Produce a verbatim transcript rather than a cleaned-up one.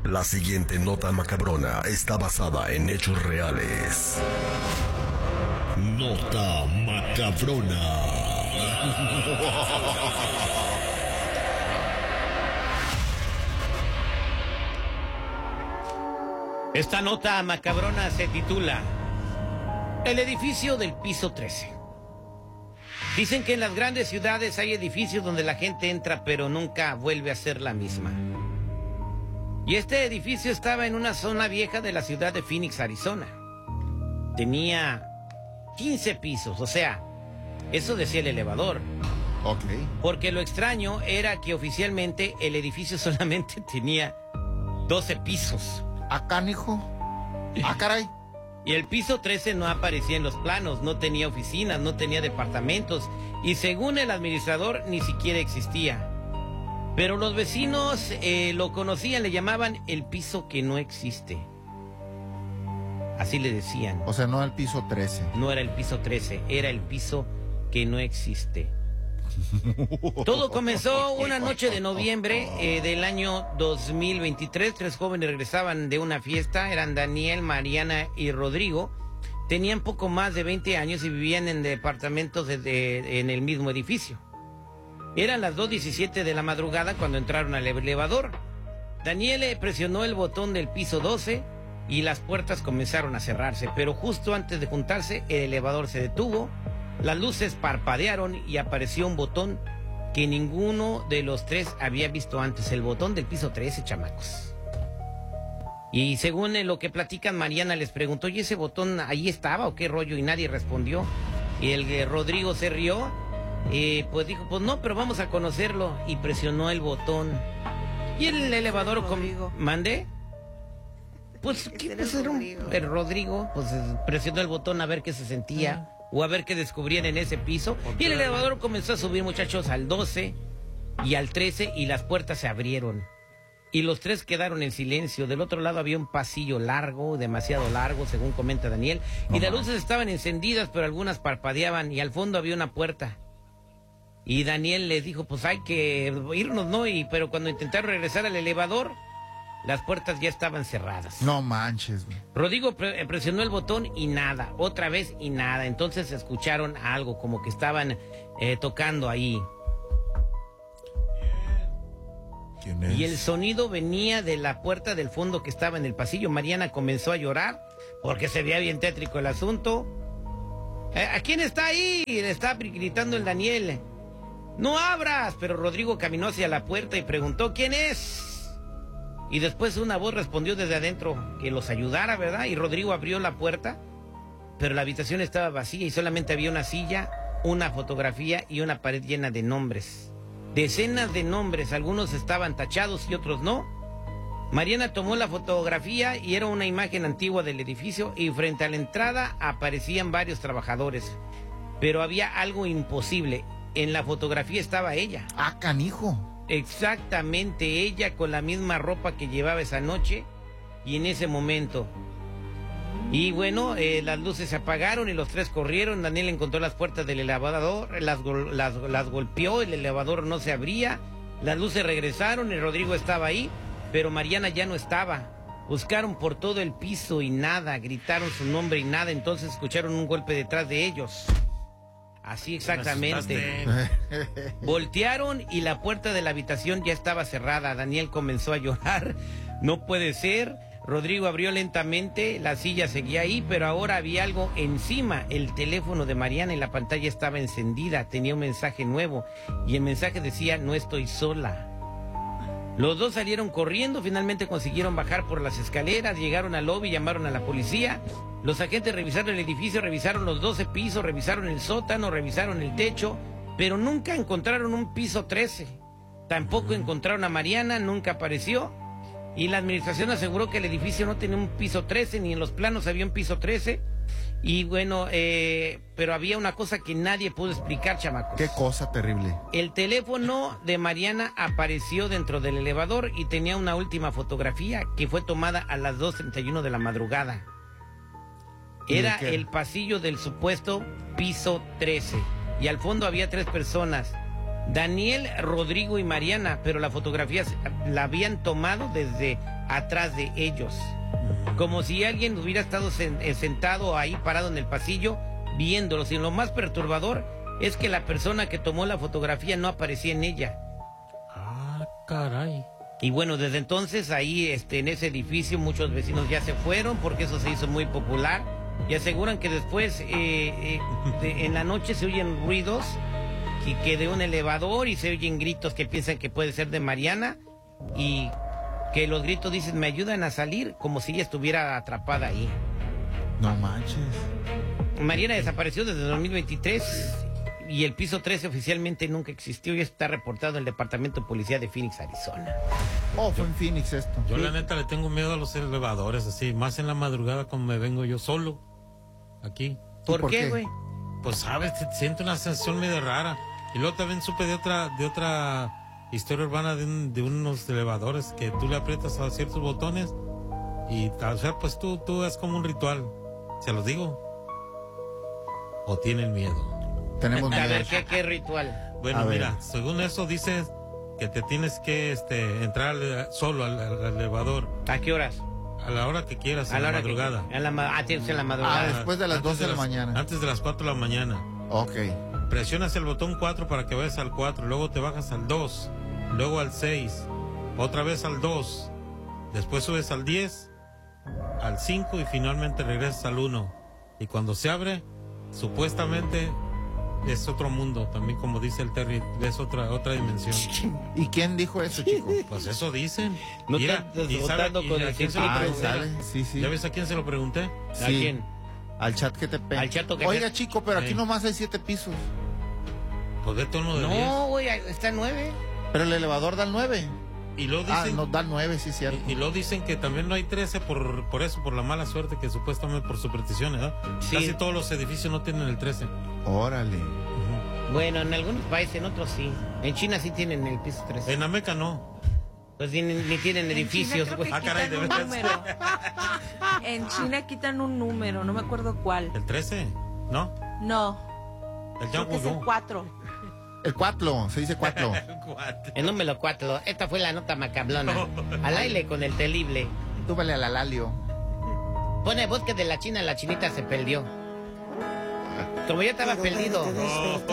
La siguiente nota macabrona está basada en hechos reales. Nota macabrona. Esta nota macabrona se titula El edificio del piso trece. Dicen que en las grandes ciudades hay edificios donde la gente entra pero nunca vuelve a ser la misma. Y este edificio estaba en una zona vieja de la ciudad de Phoenix, Arizona. Tenía quince pisos, o sea, eso decía el elevador. Ok. Porque lo extraño era que oficialmente el edificio solamente tenía doce pisos. Acá, hijo. Ah, caray. Y el piso trece no aparecía en los planos, no tenía oficinas, no tenía departamentos y según el administrador ni siquiera existía. Pero los vecinos eh, lo conocían, le llamaban el piso que no existe. Así le decían. O sea, no el piso trece. No era el piso trece, era el piso que no existe. Todo comenzó una noche de noviembre eh, del año dos mil veintitrés. Tres jóvenes regresaban de una fiesta. Eran Daniel, Mariana y Rodrigo. Tenían poco más de veinte años y vivían en departamentos de, de, en el mismo edificio. Eran las dos diecisiete de la madrugada cuando entraron al elevador. Daniel presionó el botón del piso doce y las puertas comenzaron a cerrarse. Pero justo antes de juntarse, el elevador se detuvo. Las luces parpadearon y apareció un botón que ninguno de los tres había visto antes. El botón del piso trece, chamacos. Y según lo que platican, Mariana les preguntó, ¿y ese botón ahí estaba o qué rollo? Y nadie respondió. Y el eh, Rodrigo se rió. Y pues dijo, pues no, pero vamos a conocerlo. Y presionó el botón. Y el elevador... Rodrigo. Com- ¿Mandé? Pues, ¿qué pues, era un, el Rodrigo? Pues presionó el botón a ver qué se sentía. Ah. O a ver qué descubrían en ese piso. Y el elevador comenzó a subir, muchachos, al doce y al trece. Y las puertas se abrieron. Y los tres quedaron en silencio. Del otro lado había un pasillo largo, demasiado largo, según comenta Daniel. Y las luces estaban encendidas, pero algunas parpadeaban. Y al fondo había una puerta. Y Daniel les dijo, pues hay que irnos, ¿no? Y, pero cuando intentaron regresar al elevador, las puertas ya estaban cerradas. No manches, güey. Rodrigo pre presionó el botón y nada, otra vez y nada. Entonces escucharon algo, como que estaban eh, tocando ahí. ¿Quién es? Y el sonido venía de la puerta del fondo que estaba en el pasillo. Mariana comenzó a llorar porque se veía bien tétrico el asunto. Eh, ¿A quién está ahí? Le está gritando el Daniel. ¡No abras! Pero Rodrigo caminó hacia la puerta y preguntó, ¿quién es? Y después una voz respondió desde adentro que los ayudara, ¿verdad? Y Rodrigo abrió la puerta, pero la habitación estaba vacía y solamente había una silla, una fotografía y una pared llena de nombres. Decenas de nombres, algunos estaban tachados y otros no. Mariana tomó la fotografía y era una imagen antigua del edificio y frente a la entrada aparecían varios trabajadores. Pero había algo imposible. En la fotografía estaba ella. Ah, canijo. Exactamente ella con la misma ropa que llevaba esa noche y en ese momento. Y bueno, eh, las luces se apagaron y los tres corrieron. Daniel encontró las puertas del elevador, las, gol las, las golpeó, el elevador no se abría, las luces regresaron y Rodrigo estaba ahí, pero Mariana ya no estaba. Buscaron por todo el piso y nada, gritaron su nombre y nada, entonces escucharon un golpe detrás de ellos. Así exactamente. Voltearon y la puerta de la habitación ya estaba cerrada. Daniel comenzó a llorar. No puede ser. Rodrigo abrió lentamente, la silla seguía ahí, pero ahora había algo encima. El teléfono de Mariana y la pantalla estaba encendida. Tenía un mensaje nuevo y el mensaje decía, no estoy sola. Los dos salieron corriendo, finalmente consiguieron bajar por las escaleras, llegaron al lobby, llamaron a la policía. Los agentes revisaron el edificio, revisaron los doce pisos, revisaron el sótano, revisaron el techo, pero nunca encontraron un piso trece. Tampoco encontraron a Mariana, nunca apareció. Y la administración aseguró que el edificio no tenía un piso trece, ni en los planos había un piso trece. Y bueno, eh, pero había una cosa que nadie pudo explicar, chamacos. Qué cosa terrible. El teléfono de Mariana apareció dentro del elevador y tenía una última fotografía que fue tomada a las dos treinta y uno de la madrugada. Era el pasillo del supuesto piso trece. Y al fondo había tres personas. Daniel, Rodrigo y Mariana, pero la fotografía se- la habían tomado desde atrás de ellos. Como si alguien hubiera estado sen- eh, sentado ahí parado en el pasillo viéndolos. Y lo más perturbador es que la persona que tomó la fotografía no aparecía en ella. Ah, caray. Y bueno, desde entonces ahí este, en ese edificio muchos vecinos ya se fueron porque eso se hizo muy popular y aseguran que después eh, eh, de- en la noche se oyen ruidos y que de un elevador y se oyen gritos que piensan que puede ser de Mariana y que los gritos dicen me ayudan a salir como si ella estuviera atrapada ahí. No manches. Mariana desapareció desde dos mil veintitrés y el piso trece oficialmente nunca existió y está reportado en el Departamento de Policía de Phoenix, Arizona. Oh, fue en Phoenix esto. Yo la neta le tengo miedo a los elevadores, así, más en la madrugada cuando me vengo yo solo, aquí. ¿Por, por qué, qué? güey? Pues sabes, te siento una sensación medio rara. Y luego también supe de otra, de otra historia urbana de, un- de unos elevadores que tú le aprietas a ciertos botones y, o sea, pues tú, tú es como un ritual. ¿Se los digo? ¿O tienen miedo? Tenemos A miedo. ver, ¿qué, qué ritual? Bueno, A ver. mira, según eso dices que te tienes que este, entrar al- solo al, al elevador ¿A qué horas? a la hora que quieras, A en la la hora que- madrugada. a la ma- ah, tienes en la madrugada. Ah, después de las Antes doce de la las- mañana. Antes de las cuatro de la mañana. Ok. Presionas el botón cuatro para que vayas al cuatro, luego te bajas al dos, luego al seis, otra vez al dos, después subes al diez, al cinco y finalmente regresas al uno. Y cuando se abre, supuestamente es otro mundo, también como dice el Terry, es otra otra dimensión. ¿Y quién dijo eso, chico? Pues eso dicen. No Mira, estás ¿y sabe- votando y con a el quién se lo Ah, pregunté? sale. Sí, sí. ¿Ya ves a quién se lo pregunté? ¿A Sí. quién? Al chat que te pe... Al chato que Oiga, te- chico, pero aquí Sí. nomás hay siete pisos. Pues vete a uno de diez. No, güey, está nueve. Pero el elevador da el nueve. Y luego Ah, dicen... no, da el nueve, sí, cierto. Y, y luego dicen que también no hay trece por, por eso, por la mala suerte que supuestamente por supersticiones, ¿verdad? Sí. Casi todos los edificios no tienen el trece. Órale. Bueno, en algunos países, en otros sí. En China sí tienen el piso tres. En Ameca no. Pues tienen- ni tienen En edificios, China creo güey. que Ah, caray, quitan ¿de un veras? número. En China quitan un número, no me acuerdo cuál. ¿El trece? ¿No? No, El creo que es el Yangwudong. cuatro. El cuatro, se dice cuatro. El número cuatro. Esta fue la nota macablona. Al aire con el terrible. Túbale al alalio. Pone bosque de la China, la chinita se perdió. Como yo estaba perdido.